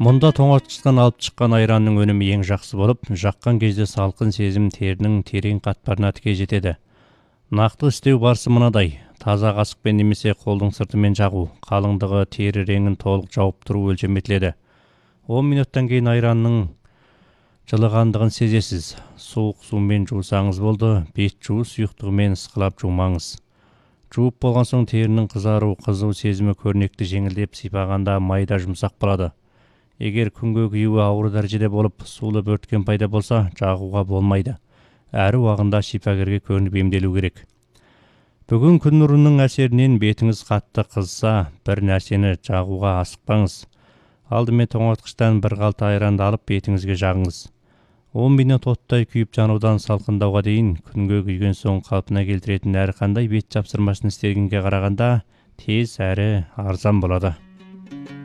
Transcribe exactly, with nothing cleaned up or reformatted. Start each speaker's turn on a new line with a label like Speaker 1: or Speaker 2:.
Speaker 1: Мұнда тоңазытқыштан алып шыққан айранның өнімі ең жақсы болып, жаққан кезде салқын сезім терінің терең қатпарына тіке жетеді. Нақты істеу барысы мынадай: таза қасықпен немесе қолдың сыртымен жағу, қалыңдығы тері реңін толық жауып тұру өлшеметіледі. он минуттан кейін айранның жылығандығын сезесіз. Суық сумен жусаңыз болды, бет жуу сұйықтығымен ысқылап жумаңыз. Жуып болған соң терінің қызару, қызу сезімі көрнекті жеңілдеп, сипағанда майда жұмсақ болады. Егер күнге күйеуі ауыр дәрежеде болып, сулы бөрткен пайда болса, жағуға болмайды. Әрі уағында шипагерге көрініп емделу керек. Бүгін күн нұрының әсерінен бетіңіз қатты қызса, бір нәрсені жағуға асықпаңыз. Алдымен тоңазытқыштан бір қалта айранды алып бетіңізге жағыңыз. он минут оттай күйіп жанудан салқындауға дейін, күнге күйген соң қалпына келтіретін әрқандай бет жапсырмасын істегенге қарағанда тез әрі арзан болады.